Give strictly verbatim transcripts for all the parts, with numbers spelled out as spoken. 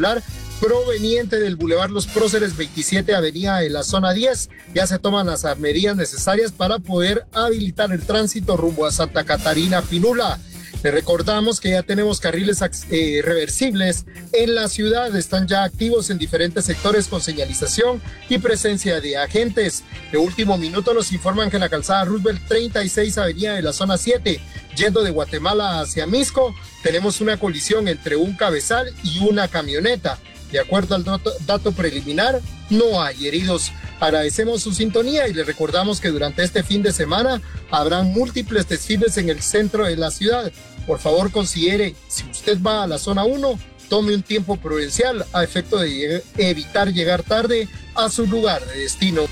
irregular proveniente del Boulevard Los Próceres veintisiete, avenida de la zona diez. Ya se toman las medidas necesarias para poder habilitar el tránsito rumbo a Santa Catarina Pinula. Le recordamos que ya tenemos carriles eh, reversibles en la ciudad, están ya activos en diferentes sectores con señalización y presencia de agentes. De último minuto nos informan que en la calzada Roosevelt treinta y seis, avenida de la zona siete, yendo de Guatemala hacia Misco, tenemos una colisión entre un cabezal y una camioneta. De acuerdo al dato, dato preliminar, no hay heridos. Agradecemos su sintonía y le recordamos que durante este fin de semana habrán múltiples desfiles en el centro de la ciudad. Por favor, considere, si usted va a la zona uno, tome un tiempo prudencial a efecto de evitar llegar tarde a su lugar de destino.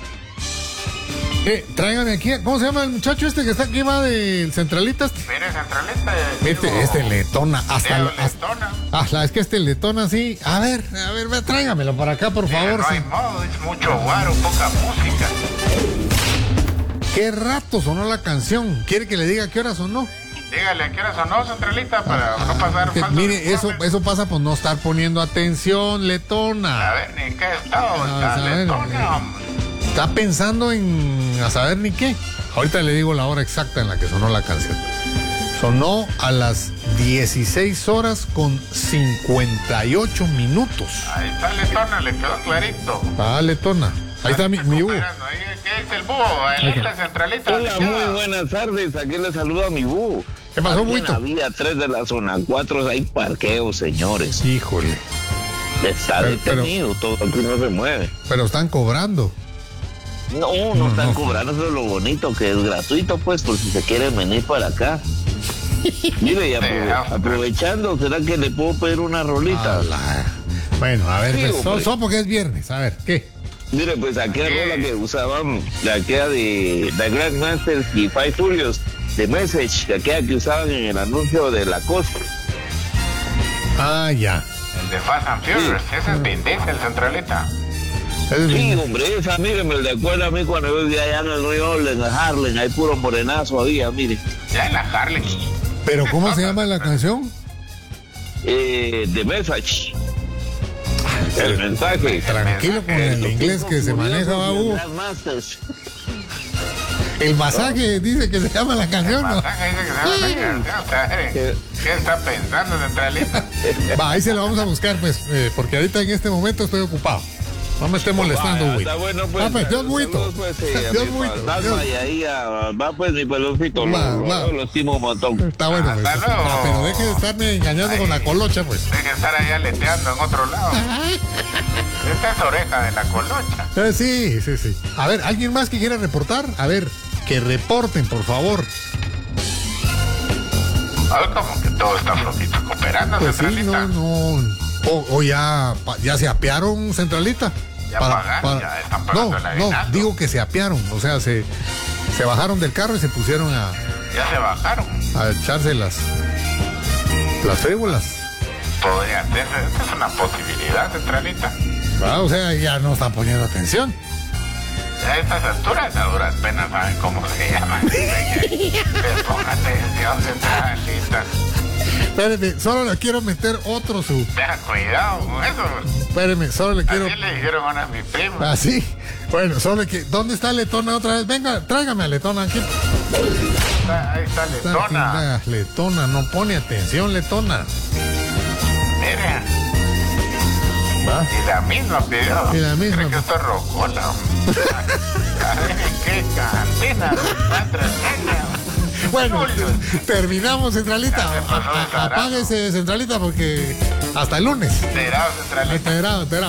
Eh, tráigame aquí, ¿cómo se llama el muchacho este que está aquí, va de Centralitas? Mire, Centralita. Este, este letona, hasta, Digo, hasta letona. hasta, es que este letona sí. A ver, a ver, ve, tráigamelo para acá, por Mire, favor. no hay Sí. modo, es mucho guaro, poca música. ¿Qué rato sonó la canción? ¿Quiere que le diga qué hora sonó? Dígale, ¿a qué hora sonó, Centralita? Para Ah, no pasar que, falsos mire, eso, informes. eso pasa por no estar poniendo atención, letona. A ver, ni qué estado Ah, está a ver, letona, hombre. Está pensando en a saber ni qué. Ahorita le digo la hora exacta en la que sonó la canción. Sonó a las dieciséis horas con cincuenta y ocho minutos. Ahí está letona, le quedó clarito. Ah, letona. Ahí está mi, mi búho. Esperando, ahí, ¿qué dice el búho? En la Centralita. Hola, ¿qué muy va? buenas tardes. Aquí les saluda mi búho. ¿Qué pasó, Aquí en Buito? la vía tres de la zona cuatro hay parqueo, señores. Híjole. Está Pero- pero- detenido, todo aquí no se mueve. Pero están cobrando. No, no, No, están no. cobrando, eso es lo bonito, que es gratuito, pues, por si se quieren venir para acá. Mire, y aprove- hombre. aprovechando, ¿será que le puedo pedir una rolita? Ala. Bueno, a ver, Sí, pues, solo, hombre. solo porque es viernes. A ver, ¿qué? Mire, pues aquella rola que usaban, de aquella de The Grandmasters y Five Furious, de Message, de aquella que usaban en el anuncio de la costa. Ah, ya. El de Fast and Furious, ese es Vin Diesel, Centralita. Es Sí, bien. hombre, esa, mire, me recuerda a mí cuando yo vivía allá en el Río Orleans, en Harlem, hay puro morenazo había, mire. Ya en la Harley. Pero ¿cómo se llama la canción? Eh, The Message. El mensaje. Tranquilo con el inglés que se maneja, babu. Grandmasters. El masaje dice que se llama la canción, ¿no? Masaje dice que se llama la canción, o sea, eh, ¿qué está pensando, Centralita? Va, ahí se lo vamos a buscar, pues, eh, porque ahorita en este momento estoy ocupado. No me esté molestando, Vaya, güey. está bueno, pues. Ah, pues, Dios saludos, muito. pues, eh, a Dios mi muito. fantasma Dios- y ahí a- va, pues, mi peloncito. Va, Lo, va. lo, lo estimo un montón. Está bueno, pues. Hasta luego. Ah, pero deje de estarme engañando con la colocha, pues. Deje de estar ahí aleteando en otro lado. Esta es oreja de la colocha. Eh, sí, sí, sí. A ver, ¿alguien más que quiera reportar? A ver, que reporten, por favor. A ver, como que todo está flojito cooperando, Pues sí, Centralita. no, no. O, o ya, pa- ya se apiaron, Centralita. Ya pagaron, ya están pagando no, el no, aguinaldo. digo que se apiaron. O sea, se, se bajaron del carro y se pusieron a, Ya se bajaron. a echarse las, las frívolas. Podría ser, esta es una posibilidad, Centralita. Ah, o sea, ya no están poniendo atención. Ya a estas alturas, a duras penas saben cómo se llaman. Pero ponga atención, Centralita. Espéreme, solo le quiero meter otro su. Tenga cuidado con eso. Espéreme, solo le quiero. Así le dijeron a una de mis primas. Ah, sí. Bueno, solo que. ¿Dónde está Letona otra vez? Venga, tráigame a Letona aquí. Está- Ahí está Está Letona. chingada, Letona, no pone atención, Letona. Mire. Va. Y la misma pidió. Y la misma. Creo que esto es rocola. hombre. A ver en qué cantina está entretenido. Bueno, Julio. terminamos, Centralita. Ya se pasó de A- a- carajo. Apáguese, Centralita, porque hasta el lunes. Tirado, Centralita. Esperado, esperado.